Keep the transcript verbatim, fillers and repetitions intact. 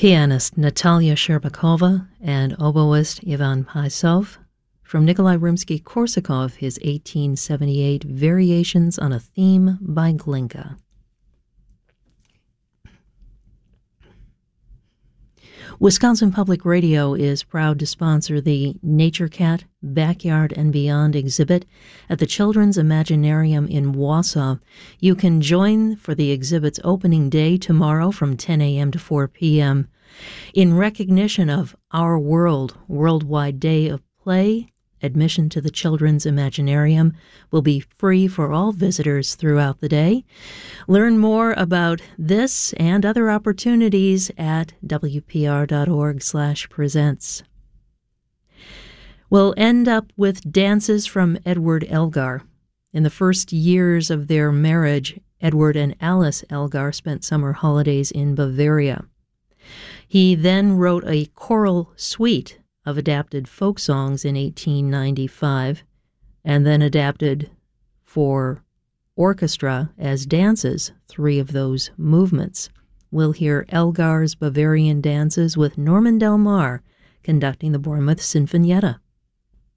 Pianist Natalia Sherbakova and oboist Ivan Paisov from Nikolai Rimsky-Korsakov, his eighteen seventy-eight Variations on a Theme by Glinka. Wisconsin Public Radio is proud to sponsor the Nature Cat Backyard and Beyond exhibit at the Children's Imaginarium in Wausau. You can join for the exhibit's opening day tomorrow from ten a.m. to four p.m. In recognition of Our World Worldwide Day of Play, admission to the Children's Imaginarium will be free for all visitors throughout the day. Learn more about this and other opportunities at w p r dot org slash presents. We'll end up with dances from Edward Elgar. In the first years of their marriage, Edward and Alice Elgar spent summer holidays in Bavaria. He then wrote a choral suite of adapted folk songs in eighteen ninety-five, and then adapted for orchestra as dances three of those movements. We'll hear Elgar's Bavarian dances with Norman Del Mar conducting the Bournemouth Sinfonietta.